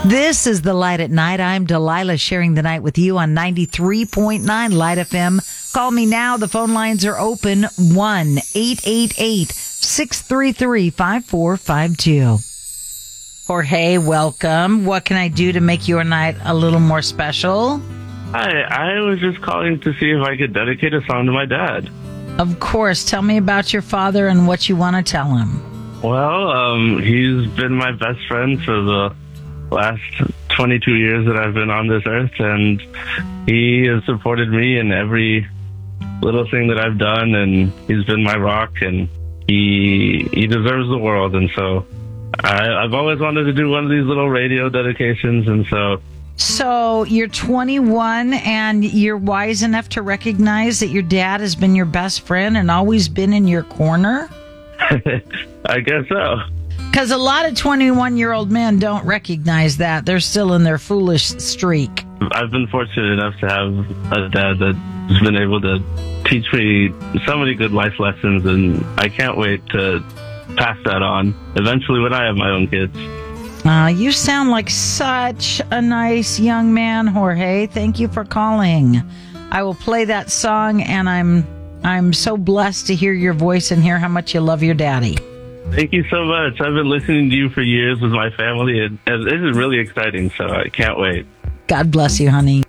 This is The Light at Night. I'm Delilah, sharing the night with you on 93.9 Light FM. Call me now. The phone lines are open. 1-888-633-5452. Jorge, welcome. What can I do to make your night a little more special? Hi, I was just calling to see if I could dedicate a song to my dad. Of course. Tell me about your father and what you want to tell him. Well, he's been my best friend for the last 22 years that I've been on this earth, and he has supported me in every little thing that I've done, and he's been my rock, and he deserves the world. And so I've always wanted to do one of these little radio dedications, and So you're 21 and you're wise enough to recognize that your dad has been your best friend and always been in your corner? I guess so. Because a lot of 21-year-old men don't recognize that. They're still in their foolish streak. I've been fortunate enough to have a dad that's been able to teach me so many good life lessons, and I can't wait to pass that on eventually when I have my own kids. You sound like such a nice young man, Jorge. Thank you for calling. I will play that song, and I'm so blessed to hear your voice and hear how much you love your daddy. Thank you so much. I've been listening to you for years with my family, and this is really exciting, so I can't wait. God bless you, honey.